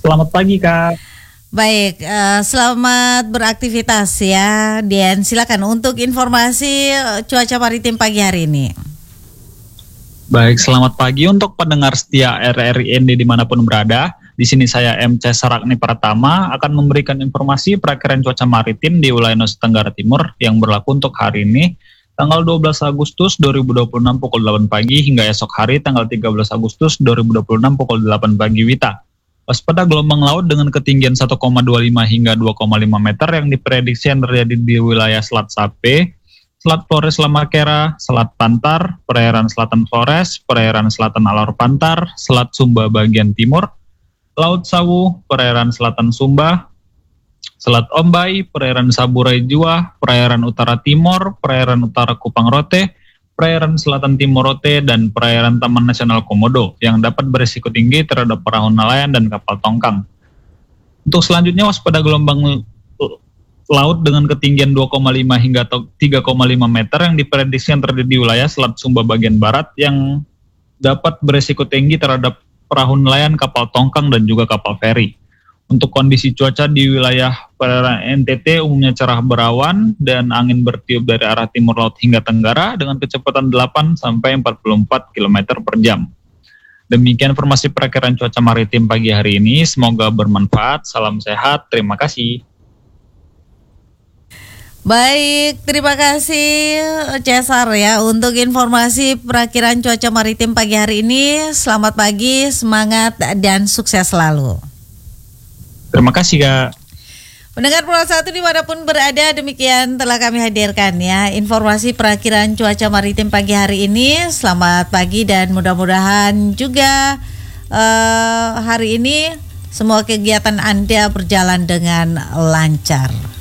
Selamat pagi, Kak. Baik, selamat beraktivitas ya, Dian. Silakan untuk informasi cuaca maritim pagi hari ini. Baik, selamat pagi untuk pendengar setia RRI ND dimanapun berada. Di sini saya MC Sarakni Pratama akan memberikan informasi perakiraan cuaca maritim di wilayah Nusa Tenggara Timur yang berlaku untuk hari ini, tanggal 12 Agustus 2026 pukul 8 pagi hingga esok hari tanggal 13 Agustus 2026 pukul 8 pagi WITA. Waspada gelombang laut dengan ketinggian 1,25 hingga 2,5 meter yang diprediksi yang terjadi di wilayah Selat Sape, Selat Flores Lamakera, Selat Pantar, perairan Selatan Flores, perairan Selatan Alor Pantar, Selat Sumba bagian timur, Laut Sawu, perairan Selatan Sumba, Selat Ombai, perairan Saburai Jua, perairan Utara Timur, perairan Utara Kupang Rote, perairan Selatan Timur Rote, dan perairan Taman Nasional Komodo yang dapat berisiko tinggi terhadap perahu nelayan dan kapal tongkang. Untuk selanjutnya, waspada gelombang laut dengan ketinggian 2,5 hingga 3,5 meter yang diprediksi yang terjadi di wilayah Selat Sumba bagian barat yang dapat berisiko tinggi terhadap perahu nelayan, kapal tongkang, dan juga kapal feri. Untuk kondisi cuaca di wilayah perairan NTT umumnya cerah berawan dan angin bertiup dari arah timur laut hingga tenggara dengan kecepatan 8 sampai 44 km per jam. Demikian informasi perakiraan cuaca maritim pagi hari ini. Semoga bermanfaat. Salam sehat. Terima kasih. Baik, terima kasih Cesar ya untuk informasi perakiraan cuaca maritim pagi hari ini. Selamat pagi, semangat dan sukses selalu. Terima kasih, Kak. Pendengar Pulau 1 dimanapun berada, demikian telah kami hadirkan ya informasi perakiraan cuaca maritim pagi hari ini. Selamat pagi dan mudah-mudahan juga hari ini semua kegiatan Anda berjalan dengan lancar.